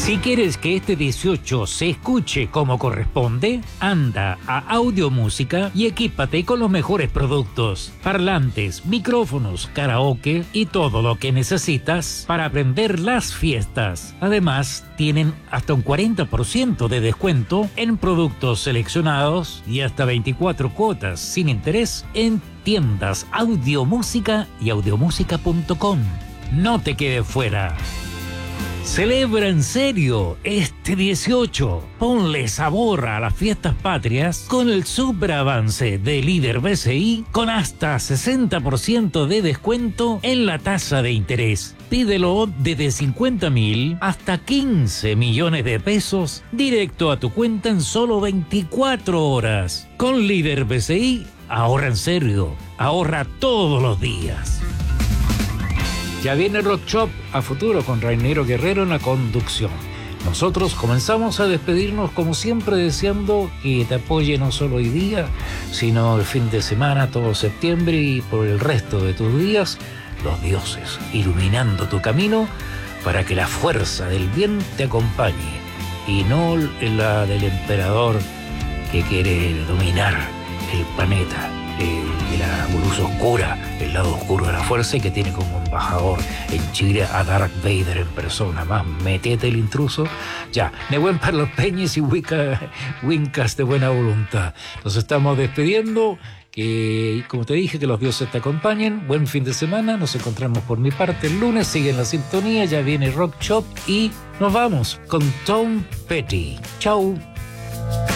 Si quieres que este 18 se escuche como corresponde, anda a Audio Música y equípate con los mejores productos, parlantes, micrófonos, karaoke y todo lo que necesitas para aprender las fiestas. Además, tienen hasta un 40% de descuento en productos seleccionados y hasta 24 cuotas sin interés en tiendas Audio Música y audiomusica.com. No te quedes fuera. Celebra en serio este 18. Ponle sabor a las fiestas patrias con el super avance de Líder BCI con hasta 60% de descuento en la tasa de interés. Pídelo desde 50.000 hasta 15 millones de pesos directo a tu cuenta en solo 24 horas. Con Líder BCI, ahorra en serio. Ahorra todos los días. Ya viene Rock Shop a futuro con Rainero Guerrero en la conducción. Nosotros comenzamos a despedirnos como siempre deseando que te apoye no solo hoy día, sino el fin de semana, todo septiembre y por el resto de tus días, los dioses iluminando tu camino para que la fuerza del bien te acompañe y no la del emperador que quiere dominar el planeta. La luz oscura, el lado oscuro de la fuerza y que tiene como embajador en Chile a Darth Vader en persona. Más metete el intruso. Ya, Nehuen para los peñes y Wincas de buena voluntad. Nos estamos despidiendo. Que, como te dije, que los dioses te acompañen. Buen fin de semana. Nos encontramos por mi parte el lunes. Sigue en la sintonía. Ya viene Rock Shop y nos vamos con Tom Petty. Chau.